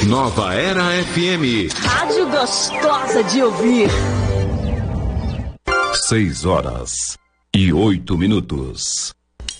Nova Era FM. Rádio gostosa de ouvir. 6 horas e 8 minutos.